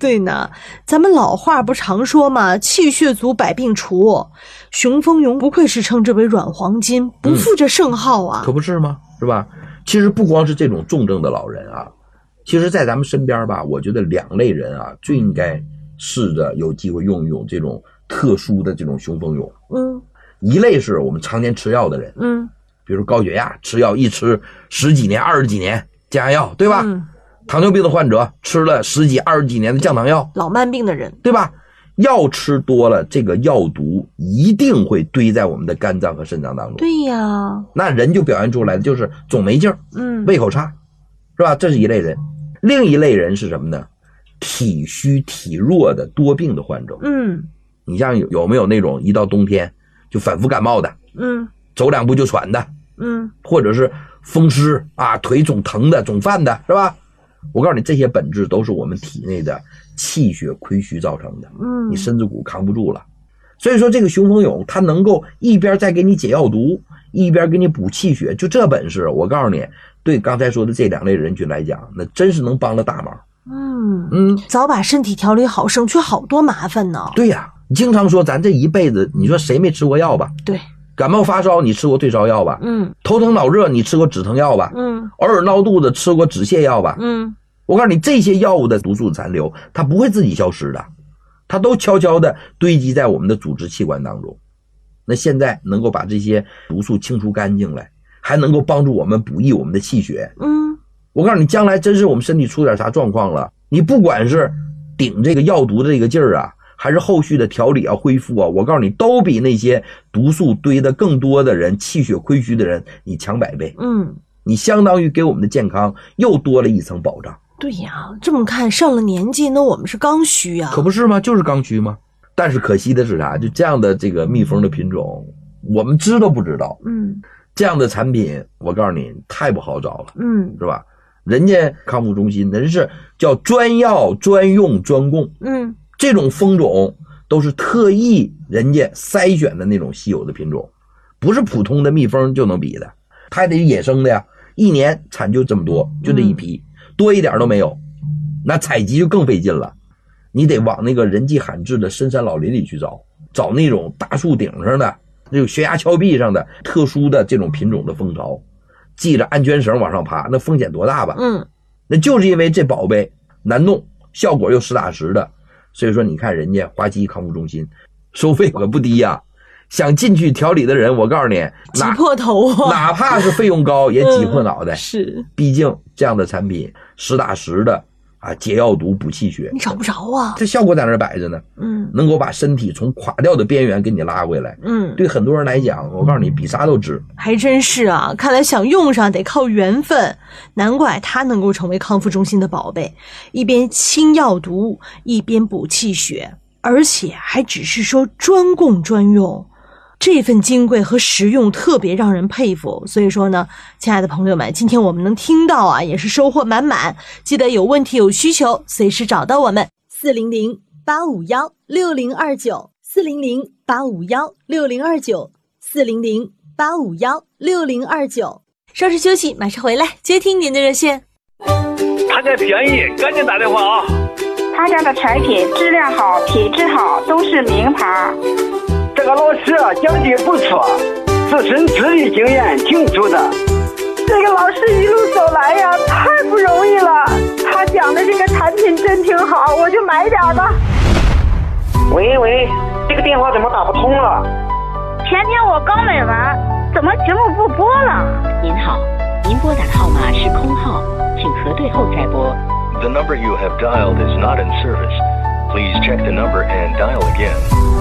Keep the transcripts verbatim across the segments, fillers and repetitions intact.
对呢，咱们老话不常说嘛，气血足百病除。熊蜂蛹不愧是称之为软黄金，不负这圣号啊、 嗯、可不是吗？是吧？其实不光是这种重症的老人啊，其实在咱们身边吧，我觉得两类人啊最应该试着有机会用一用这种特殊的这种熊蜂蛹。 嗯， 一类是我们常年吃药的人， 嗯， 比如高血压吃药一吃十几年二十几年降压药，对吧？ 嗯， 糖尿病的患者吃了十几二十几年的降糖药， 老慢病的人， 对吧？药吃多了，这个药毒一定会堆在我们的肝脏和肾脏当中。 对呀， 那人就表现出来的就是总没劲儿， 嗯， 胃口差，是吧？这是一类人。另一类人是什么呢？体虚体弱的多病的患者。 嗯， 你像有有没有那种一到冬天就反复感冒的， 嗯， 走两步就喘的， 嗯， 或者是风湿啊，腿总疼的、总犯的，是吧？我告诉你，这些本质都是我们体内的气血亏虚造成的。 嗯， 你身子骨扛不住了。所以说这个熊蜂蛹它能够一边再给你解药毒，一边给你补气血，就这本事，我告诉你，对刚才说的这两类人群来讲，那真是能帮了大忙。 嗯嗯， 早把身体调理好，省去好多麻烦呢。 对呀，经常说咱这一辈子，你说谁没吃过药吧？ 对， 感冒发烧你吃过退烧药吧？ 嗯， 头疼脑热你吃过止疼药吧？ 嗯， 偶尔闹肚子吃过止泻药吧？ 嗯， 我告诉你，这些药物的毒素残留，它不会自己消失的，它都悄悄的堆积在我们的组织器官当中。那现在能够把这些毒素清除干净来，还能够帮助我们补益我们的气血。 嗯， 我告诉你，将来真是我们身体出点啥状况了，你不管是顶这个药毒的这个劲儿啊，还是后续的调理啊、恢复啊，我告诉你，都比那些毒素堆得更多的人、气血亏虚的人，你强百倍。 嗯， 你相当于给我们的健康又多了一层保障。 对呀，这么看上了年纪，那我们是刚需啊。 可不是吗？就是刚需吗？但是可惜的是啥？就这样的这个蜜蜂的品种，我们知都不知道。 嗯， 这样的产品，我告诉你，太不好找了。 嗯， 是吧？人家康复中心人是叫专药专用专供。 嗯， 这种蜂种都是特意人家筛选的那种稀有的品种，不是普通的蜜蜂就能比的，它还得是野生的呀，一年产就这么多，就这一批。嗯，多一点都没有，那采集就更费劲了，你得往那个人迹罕至的深山老林里去找，找那种大树顶上的、那种悬崖峭壁上的特殊的这种品种的蜂巢，系着安全绳往上爬，那风险多大吧？ 嗯， 那就是因为这宝贝难弄，效果又实打实的，所以说你看人家华西康复中心收费可不低呀、啊。想进去调理的人，我告诉你， 挤破头啊！ 哪怕是费用高，也挤破脑袋。 嗯、是， 毕竟这样的产品实打实的啊，解药毒、补气血， 你找不着啊。 这效果在那儿摆着呢。 嗯， 能够把身体从垮掉的边缘给你拉回来。 嗯， 对很多人来讲，我告诉你，比啥都值。 还真是啊，看来想用上得靠缘分，难怪它能够成为康复中心的宝贝，一边清药毒，一边补气血，而且还只是说专供专用。这份金贵和实用特别让人佩服，所以说呢，亲爱的朋友们，今天我们能听到啊，也是收获满满。记得有问题有需求，随时找到我们四零零八五幺六零二九四零零八五幺六零二九四零零八五幺六零二九。稍事休息，马上回来接听您的热线。 他家便宜，赶紧打电话啊！ 他家的产品质量好，品质好，都是名牌。 这个老师啊，讲的不错，自身资历经验挺足的。 这个老师一路走来呀，太不容易了。他讲的这个产品真挺好，我就买点吧。 喂喂，这个电话怎么打不通了？ 前天我刚买完，怎么节目不播了？ 您好，您拨打的号码是空号，请核对后再拨。 The number you have dialed is not in service. Please check the number and dial again.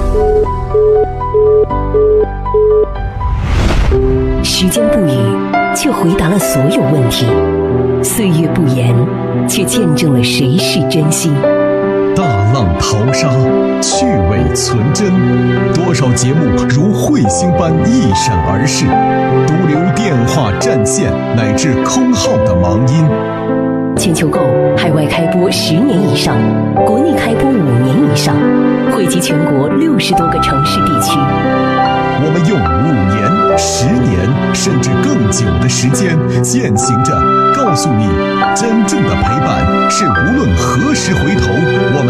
时间不语，却回答了所有问题；岁月不言，却见证了谁是真心。 大浪淘沙，去伪存真，多少节目如彗星般一闪而逝，独留电话占线乃至空号的忙音。 全球购海外开播十年以上，国内开播五年以上，汇集全国六十多个城市地区。 我们用五年、十年甚至更久的时间，践行着告诉你，真正的陪伴是无论何时回头，我们